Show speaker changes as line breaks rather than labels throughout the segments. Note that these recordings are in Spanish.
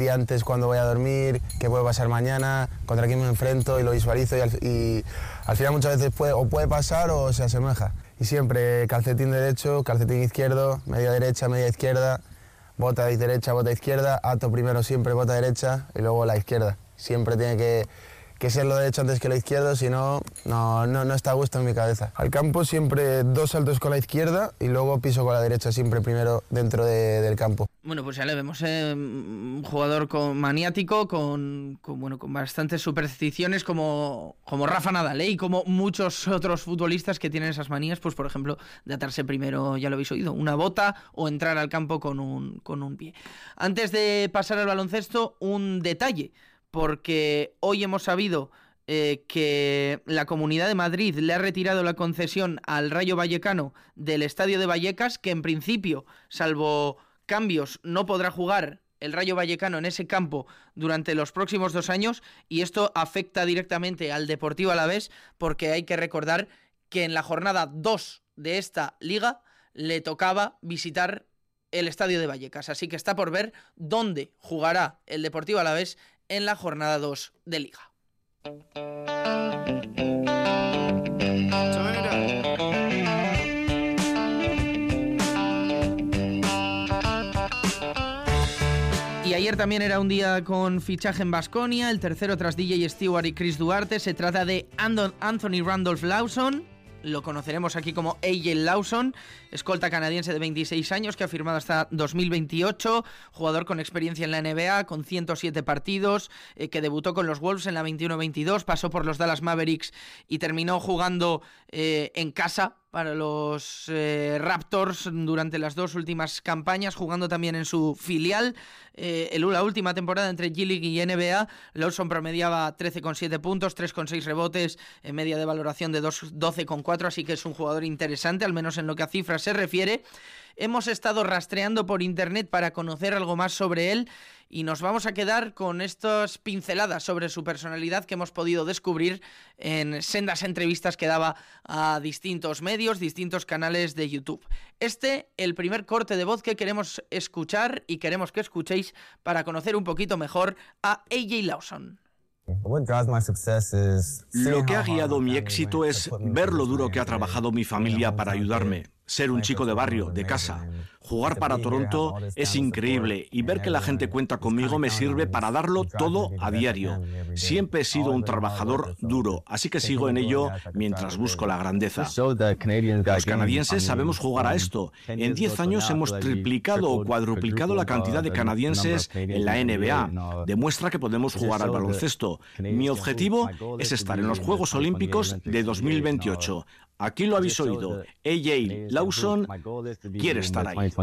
día antes cuando voy a dormir, qué puede pasar mañana, contra quién me enfrento y lo visualizo y al final muchas veces puede pasar o se asemeja. Y siempre calcetín derecho, calcetín izquierdo, media derecha, media izquierda, bota derecha, bota izquierda, ato primero siempre bota derecha y luego la izquierda. Siempre tiene que ser lo derecho antes que lo izquierdo, si no, no está a gusto en mi cabeza. Al campo siempre 2 saltos con la izquierda y luego piso con la derecha, siempre primero dentro del campo.
Bueno, pues ya le vemos, un jugador maniático, con bastantes supersticiones como Rafa Nadal, y como muchos otros futbolistas que tienen esas manías, pues por ejemplo, de atarse primero, ya lo habéis oído, una bota o entrar al campo con un pie. Antes de pasar al baloncesto, un detalle, porque hoy hemos sabido que la Comunidad de Madrid le ha retirado la concesión al Rayo Vallecano del Estadio de Vallecas, que en principio, salvo cambios, no podrá jugar el Rayo Vallecano en ese campo durante los próximos 2 años, y esto afecta directamente al Deportivo Alavés, porque hay que recordar que en la jornada 2 de esta liga le tocaba visitar el Estadio de Vallecas, así que está por ver dónde jugará el Deportivo Alavés en la jornada 2 de liga. Y ayer también era un día con fichaje en Baskonia, el tercero tras DJ Stewart y Chris Duarte. Se trata de Anthony Randolph Lawson. Lo conoceremos aquí como AJ Lawson, escolta canadiense de 26 años que ha firmado hasta 2028, jugador con experiencia en la NBA, con 107 partidos, que debutó con los Wolves en la 21-22, pasó por los Dallas Mavericks y terminó jugando en casa para los Raptors durante las 2 últimas campañas, jugando también en su filial. La última temporada entre G-League y NBA, Lawson promediaba 13,7 puntos, 3,6 rebotes, media de valoración de 12,4, así que es un jugador interesante, al menos en lo que a cifras se refiere. Hemos estado rastreando por internet para conocer algo más sobre él y nos vamos a quedar con estas pinceladas sobre su personalidad que hemos podido descubrir en sendas entrevistas que daba a distintos medios, distintos canales de YouTube. El primer corte de voz que queremos escuchar y queremos que escuchéis para conocer un poquito mejor a AJ Lawson.
Lo que ha guiado mi éxito es ver lo duro que ha trabajado mi familia para ayudarme. Ser un chico de barrio, de casa. Jugar para Toronto es increíble y ver que la gente cuenta conmigo me sirve para darlo todo a diario. Siempre he sido un trabajador duro, así que sigo en ello mientras busco la grandeza. Los canadienses sabemos jugar a esto. En 10 años hemos triplicado o cuadruplicado la cantidad de canadienses en la NBA. Demuestra que podemos jugar al baloncesto. Mi objetivo es estar en los Juegos Olímpicos de 2028. Aquí lo habéis oído. AJ Lawson quiere estar ahí.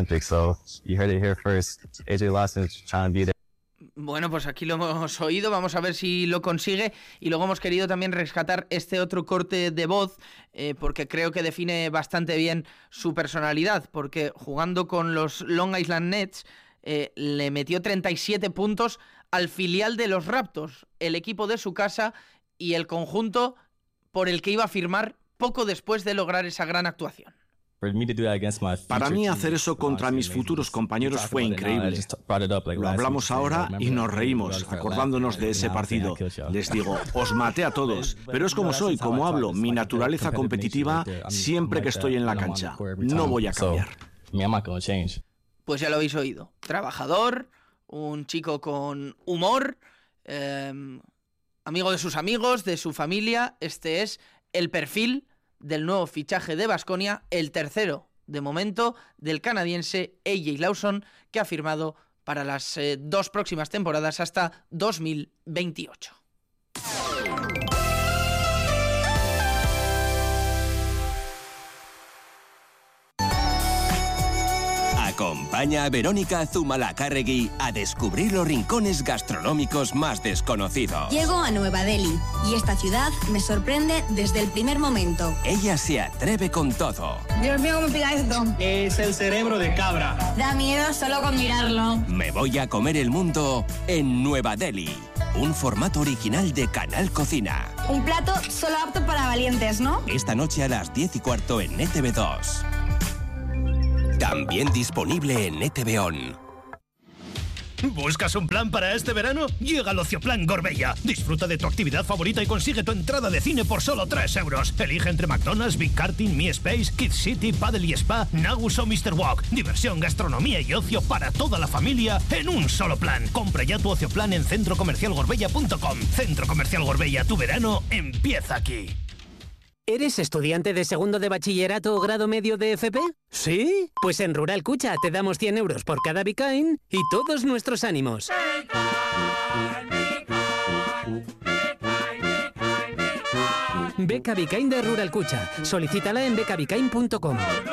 Bueno, pues aquí lo hemos oído, vamos a ver si lo consigue. Y luego hemos querido también rescatar este otro corte de voz, porque creo que define bastante bien su personalidad, porque jugando con los Long Island Nets le metió 37 puntos al filial de los Raptors, el equipo de su casa y el conjunto por el que iba a firmar poco después de lograr esa gran actuación.
Para mí hacer eso contra mis futuros compañeros fue increíble. Lo hablamos ahora y nos reímos, acordándonos de ese partido. Les digo, os maté a todos, pero es como soy, como hablo, mi naturaleza competitiva siempre que estoy en la cancha. No voy a cambiar.
Pues ya lo habéis oído. Trabajador, un chico con humor, amigo de sus amigos, de su familia. Este es el perfil del nuevo fichaje de Baskonia, el tercero de momento del canadiense AJ Lawson, que ha firmado para las 2 próximas temporadas hasta 2028.
Acompaña a Verónica Zumalacárregui a descubrir los rincones gastronómicos más desconocidos.
Llego a Nueva Delhi y esta ciudad me sorprende desde el primer momento.
Ella se atreve con todo.
Dios mío, ¿cómo me pica esto?
Es el cerebro de cabra.
Da miedo solo con mirarlo.
Me voy a comer el mundo en Nueva Delhi. Un formato original de Canal Cocina.
Un plato solo apto para valientes, ¿no?
Esta noche a las 10:15 en ETV2. También disponible en ETV On.
¿Buscas un plan para este verano? Llega el Ocioplan Gorbella. Disfruta de tu actividad favorita y consigue tu entrada de cine por solo 3 euros. Elige entre McDonald's, Big Karting, Mi Space, Kids City, Paddle y Spa, Nagus o Mr. Walk. Diversión, gastronomía y ocio para toda la familia en un solo plan. Compra ya tu Ocioplan en centrocomercialgorbella.com. Centro Comercial Gorbella, tu verano empieza aquí.
¿Eres estudiante de segundo de bachillerato o grado medio de FP? ¿Sí? Pues en Rural Cucha te damos 100 euros por cada Bicain y todos nuestros ánimos. Beca Bicain de Rural Cucha. Solicítala en becabicain.com.